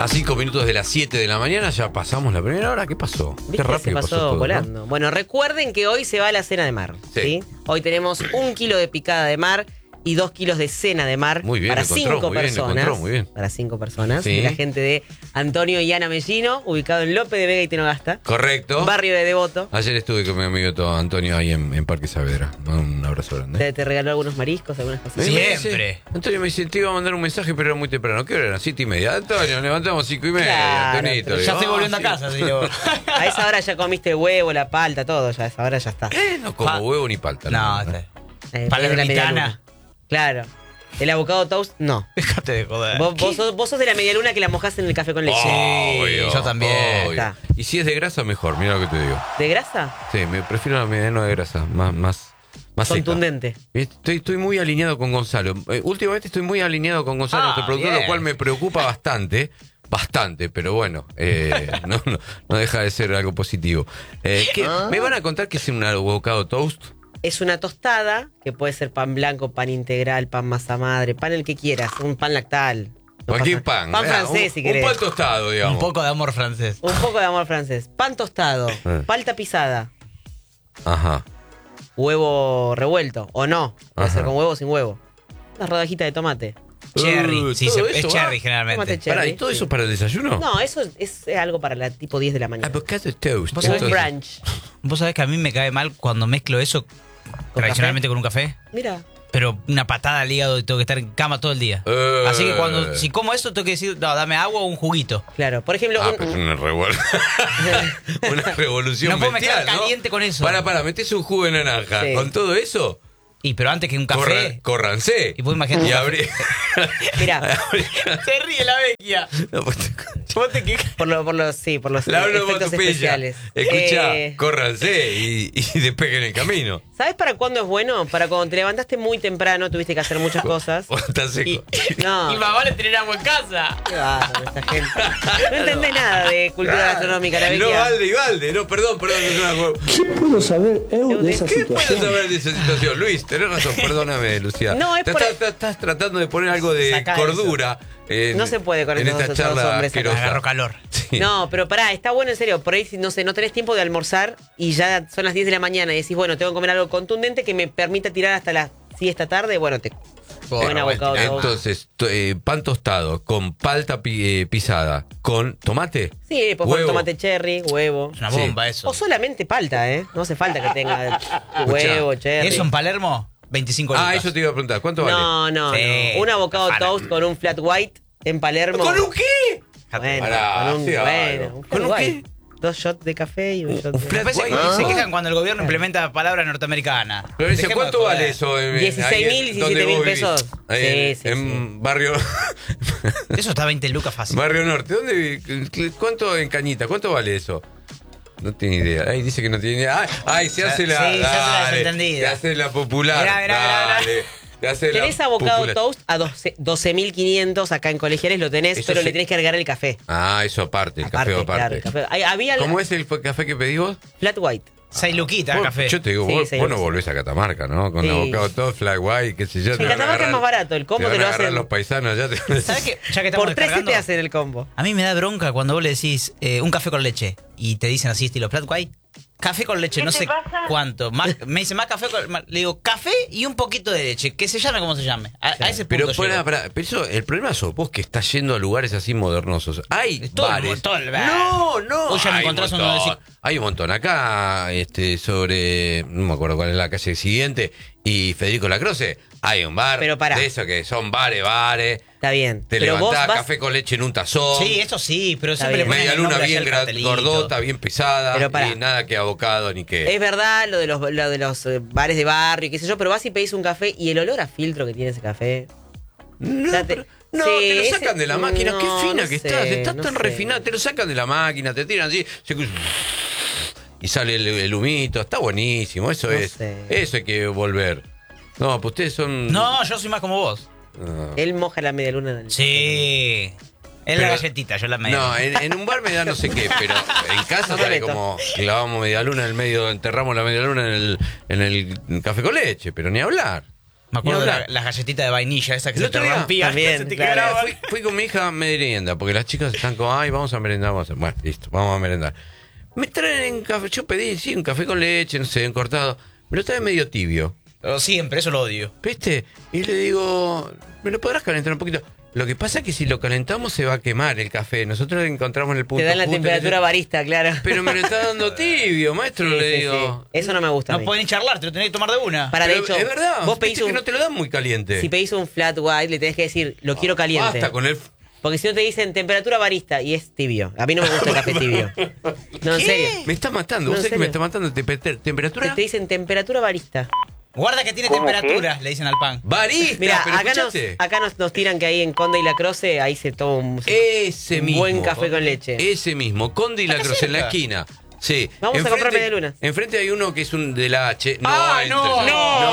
A 5 minutos de las 7 de la mañana ya pasamos la primera hora. ¿Qué pasó? ¿Viste? Qué rápido Se pasó todo, volando. ¿no? Bueno, recuerden que hoy se va a la cena de mar. ¿Sí? Hoy tenemos 1 kilo de picada de mar y 2 kilos de cena de mar. Muy bien, para lo encontró, 5 muy bien, lo personas. encontró, muy bien. Para 5 personas. Sí. De la gente de Antonio y Ana Mellino, ubicado en López de Vega y Tinogasta. Correcto. Barrio de Devoto. Ayer estuve con mi amigo todo Antonio ahí en Parque Saavedra. Un abrazo grande. Te regaló algunos mariscos, algunas cosas. Sí. Siempre. Antonio me dice, te iba a mandar un mensaje, pero era muy temprano. ¿Qué hora era? 7:30. Antonio, levantamos 5:30. Claro, Antonito. pero Le Ya digo, estoy volviendo sí. a casa, así que... A esa hora ya comiste el huevo, la palta, todo. Ya a esa hora ya está. No como huevo ni palta. No, la verdad. palermitana. Claro. El avocado toast, no. Déjate de joder. Vos sos de la medialuna que la mojás en el café con leche. Obvio, yo también. obvio. Está. Y si es de grasa, mejor. Mira lo que te digo. ¿De grasa? Sí, me prefiero la mediana de grasa. Más seca. Contundente. Estoy muy alineado con Gonzalo. Últimamente estoy muy alineado con Gonzalo, nuestro productor, bien. lo cual me preocupa bastante. Bastante, pero bueno, no deja de ser algo positivo. ¿Me van a contar qué es un avocado toast? Es una tostada, que puede ser pan blanco, pan integral, pan masa madre, pan el que quieras, un pan lactal. No Cualquier pasa- pan. Pan ¿verdad? francés, si Un querés. pan tostado, digamos. Un poco de amor francés. Un poco de amor francés. Pan tostado, palta pisada, Ajá. huevo revuelto, o no. Puede Ajá. ser con huevo o sin huevo. Una rodajita de tomate. Cherry. Sí, ¿todo es eso cherry va? Tomate generalmente. cherry. Pará, ¿y todo sí. eso para el desayuno? No, eso es algo para la tipo 10 de la mañana. Avocado toast. ¿Vos Un sabés Entonces- brunch. Vos sabés que a mí me cae mal cuando mezclo eso tradicionalmente con un café. Mira. Pero una patada al hígado y tengo que estar en cama todo el día. Así que si como eso, tengo que decir, no, dame agua o un juguito. Claro, por ejemplo, Pero una una revolución No puedo bestial, mezclar caliente con eso. Para, metés un jugo de naranja. Sí. Con todo eso, Y pero antes que un café. córranse. Y vos imaginate Y un abrí. mira, Se ríe la vecchia. No, pues, por los la hablo efectos con tu pilla. especiales. Escuchá, Eh, córranse y despeguen el camino. ¿Sabes para cuándo es bueno? Para cuando te levantaste muy temprano, tuviste que hacer muchas cosas. O está seco. No. Y más vale tener agua en casa. Qué bárbaro esta gente. No entendés nada de cultura gastronómica, la No, vecchia. balde y balde. No, perdón, no es una ¿Qué puedo saber eu de esa ¿Qué puedes situación? saber de esa situación? Luis, tenés razón, perdóname, Lucía. No, es por- Estás tratando de poner algo de Sacá cordura. No se puede con en estos esta dos charla hombres acá. asquerosa. Agarró calor. Sí. No, pero pará, está bueno en serio. Por ahí, no sé, no tenés tiempo de almorzar y ya son las 10 de la mañana y decís, bueno, tengo que comer algo contundente que me permita tirar hasta la siesta tarde. Bueno, buen abocado. Entonces, pan tostado con palta pisada, con tomate. Sí, pues con huevo. tomate cherry, huevo. Es una Sí. bomba eso. O solamente palta, ¿eh? No hace falta que tenga huevo, cherry. ¿Eso en Palermo? 25 lucas. Eso te iba a preguntar. ¿Cuánto vale? No. Sí. Un avocado Jala. toast con un flat white en Palermo. ¿Con un qué? Bueno, Pará, con un, sí, bueno, algo. un flat ¿Con un white. 2 shots de café y un shot un de... flat Después white. se quejan cuando el gobierno implementa palabras norteamericanas. Florencia, Dejemos ¿cuánto de joder. vale eso? 16.000, 17.000 pesos. Ahí Sí, en Barrio Eso está 20 lucas fácil. Barrio Norte. ¿Cuánto en Cañita? ¿Cuánto vale eso? No tiene idea. Ay, dice que no tiene idea. Ay, se hace la. Sí, se hace la dale, desentendida. Se hace la popular. Mirá. Dale, se hace la Tenés abocado popular. toast a 12.500 acá en Colegiales, lo tenés, Eso pero sí. le tenés que agregar el café. Ah, eso aparte, el café aparte. Claro, el café. Había ¿Cómo es el café que pedí vos? flat white. 6 luquitas Vos- café. Yo te digo, Sí, vos, 6 vos no lucas. volvés a Catamarca, ¿no? Con Sí. abocado todo, fly white, qué sé yo. te En van a Catamarca es agarrar- más barato, el combo te te van lo a agarrar hacen. los paisanos, ya te... ¿Sabes qué? Ya que estamos Por 13 descargando, te hacen el combo. a mí me da bronca cuando vos le decís un café con leche y te dicen así estilo flat white. Café con leche, no sé cuánto. Me dice más café le digo, café y un poquito de leche. Que se llame como se llame. A ese punto Pero, llego. pero eso, el problema sos vos que estás yendo a lugares así modernosos. Hay Todo el- bares. todo el- No. Vos ya me hay un encontrás uno montón. de decir- Hay un montón. Acá, sobre, no me acuerdo cuál es la calle siguiente, y Federico Lacroce, hay un bar Pero pará. de eso que son bares. Está bien. Te pero vos levantás, vas... café con leche en un tazón. Sí, eso sí, pero Está siempre le bien. ponen Media el luna nombre bien allá al cartelito. gordota, bien pesada. Pero pará. Y nada que abocado ni que... Es verdad lo de los bares de barrio, qué sé yo, pero vas y pedís un café y el olor a filtro que tiene ese café. No, Ya te- pero- no, Sí, te lo ese- sacan de la máquina. Qué no, fina no que sé, estás no tan sé. refinada. Te lo sacan de la máquina, te tiran así. Y sale el humito. Está buenísimo. Eso No es. sé. Eso hay que volver. No, pues ustedes son. No, yo soy más como vos. No, Él moja la media luna en el... Sí. Es Pero- la galletita, yo la media. No, en un bar me da no sé qué, pero en casa No me sale meto. como clavamos media luna en el medio, enterramos la media luna en el café con leche, pero ni hablar. Me acuerdo Ni de hablar. las galletitas de vainilla, esas que El se te otro día rompían. también, se te claro. quebraban. Fui con mi hija a merienda, porque las chicas están como, ay, vamos a merendar, bueno, listo, vamos a merendar. Me traen café, yo pedí, sí, un café con leche, no sé, cortado, me lo trae medio tibio, Pero siempre, eso lo odio. ¿viste? Y le digo, ¿me lo podrás calentar un poquito? Lo que pasa es que si lo calentamos se va a quemar el café, nosotros encontramos en el punto Te dan la justo, temperatura que- barista, claro. Pero me lo está dando tibio, maestro, Sí, le sí, digo. sí. Eso no me gusta. a No mí. pueden ni charlar, te lo tenés que tomar de una. Para, de Pero hecho, es verdad, vos viste pedís que un, no te lo dan muy caliente. si pedís un flat white, le tenés que decir, lo quiero caliente. Basta con el... Porque si no te dicen temperatura barista y es tibio. A mí no me gusta el café tibio. No, en serio. Me está matando, No, vos en sabés que me serio. está matando. ¿Temperatura? Te dicen temperatura barista. Guarda que tiene temperatura, le dicen al pan. Barista, Mira, pero acá, escuchaste. acá nos tiran que ahí en Conde y La Croce, ahí se toma un Ese mismo. buen café con leche. Ese mismo, Conde y la Acá Cruz, en la cerca. esquina. Sí. Vamos a Enfrente- comprar medialunas. Enfrente hay uno que es un de la H. No, Ah, entres. no.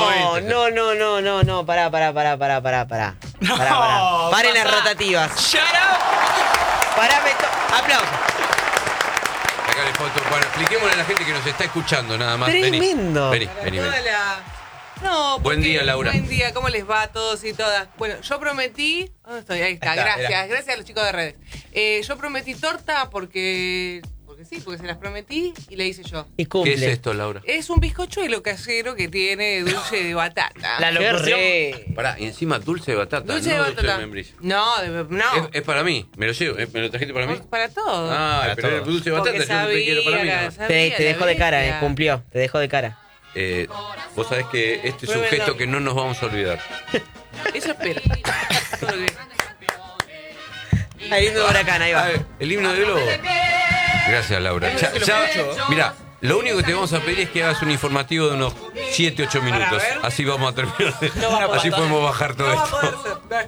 No, pará. No, Paren las pasá. rotativas. ¡Shut up! Parame, aplausos. Acá le foto. Bueno, expliquémosle a la gente que nos está escuchando nada más. Tremendo. Vení. Hola. No, Buen porque- día, Laura. Buen día, ¿cómo les va a todos y todas? Bueno, yo prometí. ¿Dónde estoy? Ahí está, Ahí está, gracias. mirá. Gracias a los chicos de redes. Yo prometí torta porque sí, porque se las prometí y le hice yo. Y ¿Qué cumple. es esto, Laura? Es un bizcochuelo casero que tiene dulce de batata. La Qué locución. re. Pará, y encima dulce de batata. Dulce no de dulce batata. de membrillo. No, no. Es para mí. ¿Me lo llevo? ¿Me lo trajiste para mí? Para todos. Ah, Para pero todos. es dulce de Porque batata. Yo no te quiero para mí. sabía, ¿no? sabía Te la dejó de cara, bestia. cumplió. Te dejó de cara. Vos sabés que este es un Pruébelo. gesto que no nos vamos a olvidar. Eso espero. Todo lo que- Ahí viene un huracán, ahí va. Ah, el himno de globo. Gracias, Laura. Mira, lo único que te vamos a pedir es que hagas un informativo de unos 7-8 minutos. ver. Así vamos a terminar. No va a poder. Así podemos bajar todo No va a esto. poder ser.